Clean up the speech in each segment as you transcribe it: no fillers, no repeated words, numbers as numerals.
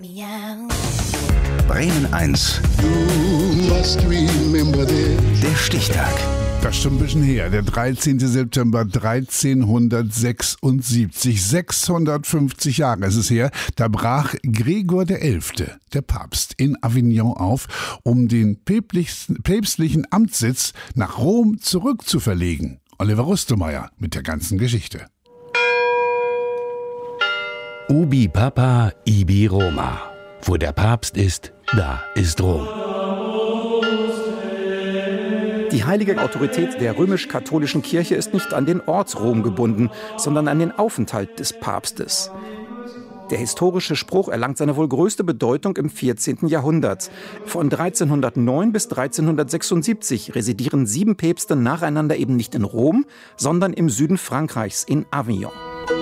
Bremen 1. Der Stichtag. Das ist schon ein bisschen her, der 13. September 1376. 650 Jahre ist es her, da brach Gregor XI., der Papst, in Avignon auf, um den päpstlichen Amtssitz nach Rom zurückzuverlegen. Oliver Rustemeyer mit der ganzen Geschichte. Ubi Papa, ibi Roma. Wo der Papst ist, da ist Rom. Die heilige Autorität der römisch-katholischen Kirche ist nicht an den Ort Rom gebunden, sondern an den Aufenthalt des Papstes. Der historische Spruch erlangt seine wohl größte Bedeutung im 14. Jahrhundert. Von 1309 bis 1376 residieren 7 Päpste nacheinander eben nicht in Rom, sondern im Süden Frankreichs, in Avignon.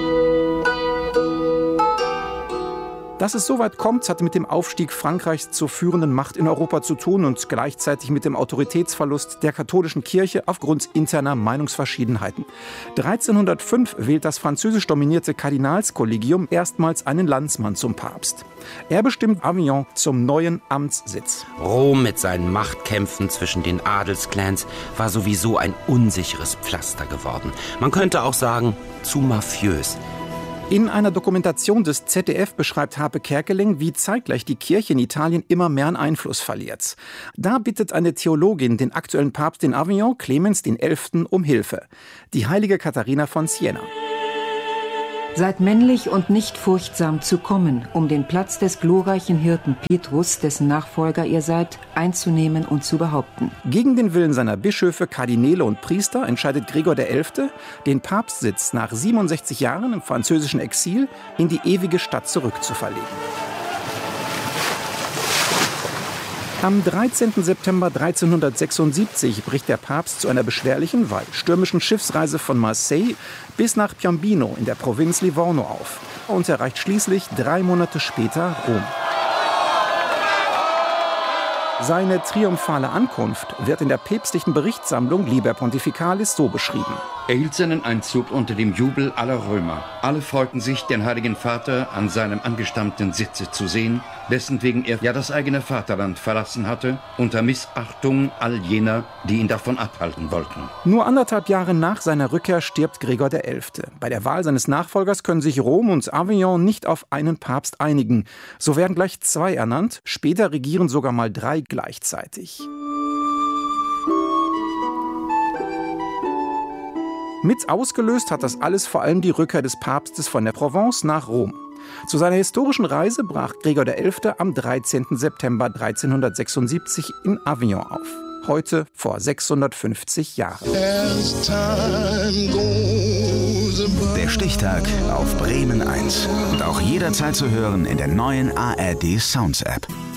Dass es so weit kommt, hatte mit dem Aufstieg Frankreichs zur führenden Macht in Europa zu tun und gleichzeitig mit dem Autoritätsverlust der katholischen Kirche aufgrund interner Meinungsverschiedenheiten. 1305 wählt das französisch dominierte Kardinalskollegium erstmals einen Landsmann zum Papst. Er bestimmt Avignon zum neuen Amtssitz. Rom mit seinen Machtkämpfen zwischen den Adelsclans war sowieso ein unsicheres Pflaster geworden. Man könnte auch sagen, zu mafiös. In einer Dokumentation des ZDF beschreibt Harpe Kerkeling, wie zeitgleich die Kirche in Italien immer mehr an Einfluss verliert. Da bittet eine Theologin den aktuellen Papst in Avignon, Clemens XI., um Hilfe. Die heilige Katharina von Siena. Seid männlich und nicht furchtsam zu kommen, um den Platz des glorreichen Hirten Petrus, dessen Nachfolger ihr seid, einzunehmen und zu behaupten. Gegen den Willen seiner Bischöfe, Kardinäle und Priester entscheidet Gregor XI., den Papstsitz nach 67 Jahren im französischen Exil in die ewige Stadt zurückzuverlegen. Am 13. September 1376 bricht der Papst zu einer beschwerlichen, weil stürmischen Schiffsreise von Marseille bis nach Piombino in der Provinz Livorno auf und erreicht schließlich 3 Monate später Rom. Seine triumphale Ankunft wird in der päpstlichen Berichtssammlung Liber Pontificalis so beschrieben. Er hielt seinen Einzug unter dem Jubel aller Römer. Alle freuten sich, den Heiligen Vater an seinem angestammten Sitze zu sehen, dessen wegen er ja das eigene Vaterland verlassen hatte, unter Missachtung all jener, die ihn davon abhalten wollten. Nur 1,5 Jahre nach seiner Rückkehr stirbt Gregor XI. Bei der Wahl seines Nachfolgers können sich Rom und Avignon nicht auf einen Papst einigen. So werden gleich 2 ernannt, später regieren sogar mal 3 gleichzeitig. Mit ausgelöst hat das alles vor allem die Rückkehr des Papstes von der Provence nach Rom. Zu seiner historischen Reise brach Gregor XI. Am 13. September 1376 in Avignon auf. Heute vor 650 Jahren. Der Stichtag auf Bremen 1. Und auch jederzeit zu hören in der neuen ARD Sounds App.